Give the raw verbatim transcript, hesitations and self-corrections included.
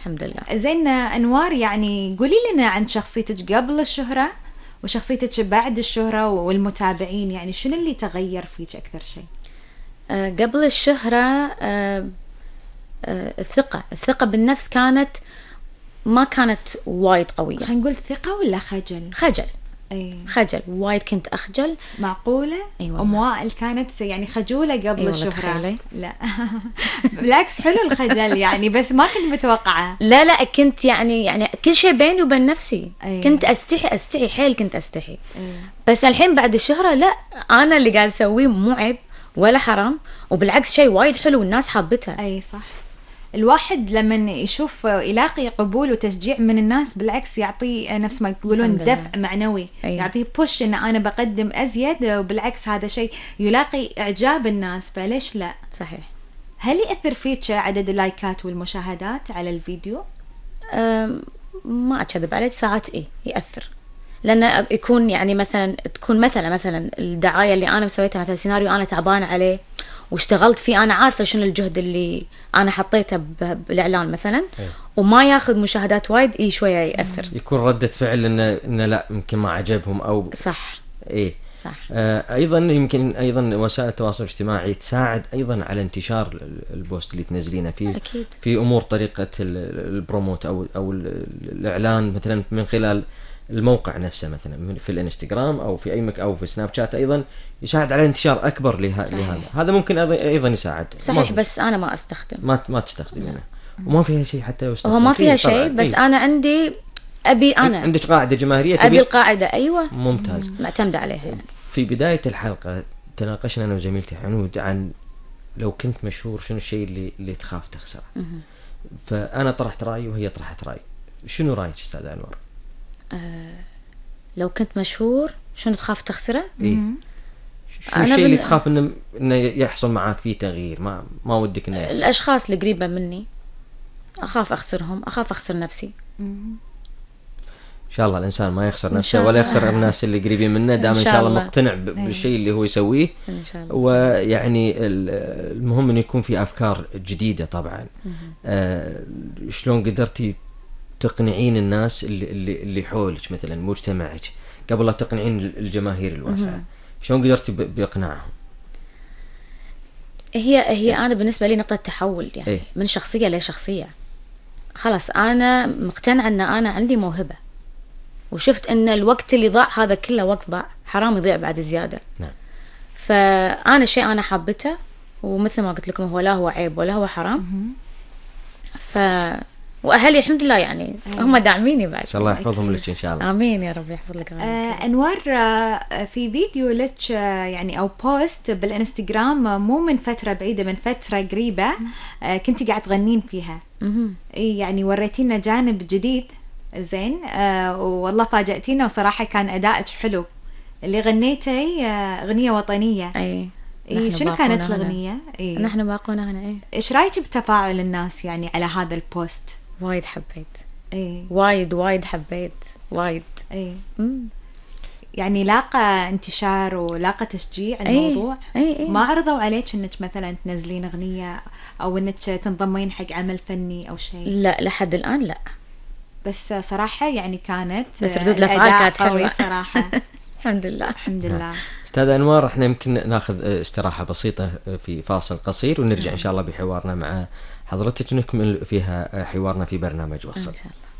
الحمد لله. زين أنوار، يعني قولي لنا عن شخصيتك قبل الشهرة وشخصيتك بعد الشهرة والمتابعين، يعني شنو اللي تغير فيك أكثر شيء؟ أه قبل الشهرة أه أه الثقة الثقة بالنفس كانت ما كانت وايد قوية. خلينا نقول ثقة ولا خجل؟ خجل. أي. خجل وايد، كنت أخجل. معقولة؟ أيوة. أم وائل كانت يعني خجولة قبل أيوة الشهرة؟ تخيلي. لا بالعكس حلو الخجل يعني، بس ما كنت متوقعة. لا لا كنت يعني يعني كل شيء بيني وبين نفسي. أي. كنت أستحي أستحي حيل، كنت أستحي. أي. بس الحين بعد الشهرة لا، أنا اللي قاعد أسويه مو عيب ولا حرام، وبالعكس شيء وايد حلو والناس حابتها. أي صح. الواحد لما يشوف يلاقي قبول وتشجيع من الناس بالعكس يعطي نفس ما يقولون دفع معنوي. أيه. يعطيه بوش ان انا بقدم ازيد، وبالعكس هذا شيء يلاقي اعجاب الناس، فليش لا؟ صحيح. هل يأثر فيك عدد اللايكات والمشاهدات على الفيديو؟ ما اكذب عليك، ساعات ايه يأثر، لأنه يكون يعني مثلا تكون مثلا مثلا الدعاية اللي أنا مسويتها، مثلا سيناريو أنا تعبانة عليه واشتغلت فيه، أنا عارفة شنو الجهد اللي أنا حطيته بالإعلان مثلا، أيه. وما ياخذ مشاهدات وايد، إيه شوية يأثر. يكون ردة فعل إنه إنه لا يمكن ما عجبهم أو صح. إيه صح. آه أيضا يمكن أيضا وسائل التواصل الاجتماعي تساعد أيضا على انتشار البوست اللي تنزلينه فيه. أكيد. في أمور طريقة البروموت أو أو الإعلان مثلا من خلال الموقع نفسه، مثلا في الانستغرام او في اي مك او في سناب شات، ايضا يساعد على انتشار اكبر لها لهذا. هذا ممكن ايضا يساعد. صحيح. بس انا ما استخدم. ما ما تستخدمينه وما فيها شيء حتى يستخدم. هو ما فيها شيء، بس إيه؟ انا عندي ابي انا عندك قاعده جماهيريه ابي القاعده. ايوه ممتاز. معتمده عليها. في بدايه الحلقه تناقشنا انا وزميلتي حنود عن لو كنت مشهور شنو الشيء اللي اللي تخاف تخسره. فانا طرحت رايي وهي طرحت راي. شنو رايك استاذ انور؟ آه لو كنت مشهور شنو تخاف تخسره؟ إيه؟ شو الشيء بن... اللي تخاف انه انه يحصل معك فيه تغيير، ما ما ودك انه يحصل؟ الاشخاص اللي قريبه مني اخاف اخسرهم، اخاف اخسر نفسي. ان شاء الله الانسان ما يخسر نفسه ولا يخسر الناس اللي قريبين منه، دام ان شاء الله مقتنع بالشيء اللي هو يسويه. ان شاء الله. ويعني المهم انه يكون في افكار جديده طبعا. آه شلون قدرتي تقنعين الناس اللي اللي اللي حولك مثلا مجتمعك قبل لا تقنعين الجماهير الواسعه؟ شلون قدرتي باقناعهم؟ هي هي انا بالنسبه لي نقطه تحول يعني. إيه؟ من شخصيه لشخصيه. خلاص انا مقتنعه ان انا عندي موهبه، وشفت ان الوقت اللي ضاع هذا كله وقت ضاع، حرام يضيع بعد زياده. نعم. فانا شيء انا حابته، ومثل ما قلت لكم هو لا هو عيب ولا هو حرام. ف واهلي الحمد لله يعني هم داعميني بعد. ان شاء الله يحفظهم لك ان شاء الله. امين يا رب يحفظ لك. آه انوار، آه في فيديو لك آه يعني او بوست بالانستغرام، آه مو من فتره بعيده، من فتره قريبه، آه كنتي قاعد تغنين فيها. اي يعني وريتينا جانب جديد زين، آه والله فاجأتينا، وصراحه كان ادائك حلو. اللي غنيتي آه اغنيه وطنيه. اي إيه شنو كانت الاغنيه؟ إيه؟ نحن باقونا هنا. ايه ايش رايك بتفاعل الناس يعني على هذا البوست؟ وايد حبيت. ايه وايد وايد حبيت وايد. ايه مم. يعني لاقى انتشار ولاقى تشجيع الموضوع. أي أي. ما عرضوا عليك انك مثلا تنزلين اغنيه او انك تنضمين حق عمل فني او شيء؟ لا لحد الان لا، بس صراحه يعني كانت بس ردود الافعال كانت حلوه صراحه. الحمد لله الحمد لله. استاذ انوار، احنا يمكن ناخذ استراحه بسيطه في فاصل قصير، ونرجع ان شاء الله بحوارنا مع حضرتك نكمل فيها حوارنا في برنامج وصل. ان شاء الله.